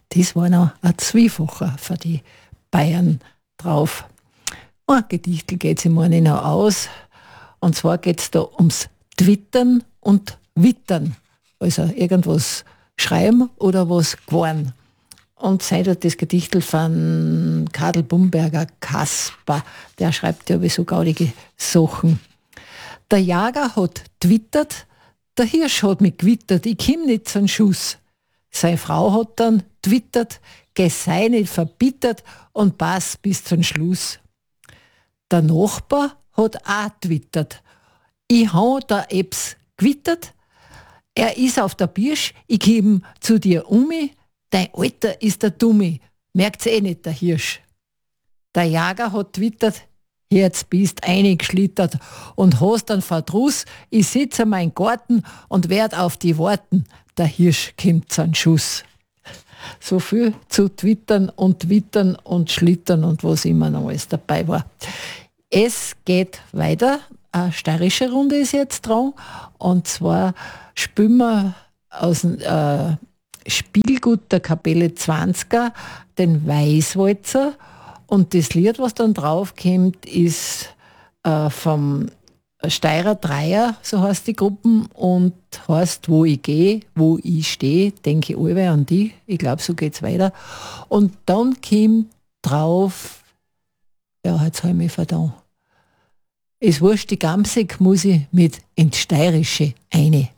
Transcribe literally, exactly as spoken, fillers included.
Das war noch ein Zwiefacher für die Bayern drauf. Ein Gedichtel geht sich morgen noch aus. Und zwar geht es da ums Twittern und Wittern. Also irgendwas schreiben oder was geworden. Und seid das Gedichtel von Karl Bumberger Kasper. Der schreibt ja wie so gaudige Sachen. Der Jager hat twittert, der Hirsch hat mich gewittert, ich komm nicht zum Schuss. Seine Frau hat dann twittert, geh sei nicht verbittert und pass bis zum Schluss. Der Nachbar hat auch twittert, ich hab da ebs gewittert, er ist auf der Birsch, ich komm zu dir umi, dein Alter ist der Dummi, merkt's eh nicht der Hirsch. Der Jager hat twittert, jetzt bist eingeschlittert und hast einen Verdruss, ich sitze in meinem Garten und werd auf die warten, der Hirsch kommt zum Schuss. So viel zu twittern und twittern und schlittern und was immer noch alles dabei war. Es geht weiter, eine steirische Runde ist jetzt dran und zwar spielen wir aus dem äh, Spielgut der Kapelle zwanziger den Weißwalzer. Und das Lied, was dann draufkommt, ist äh, vom Steirer Dreier, so heißt die Gruppen, und heißt Wo ich gehe, wo ich stehe, denke ich allweil an die. Ich glaube, so geht's weiter. Und dann kommt drauf, ja, jetzt habe ich mich verdammt. Es wurscht, die Gamsig muss ich mit ins Steirische eine.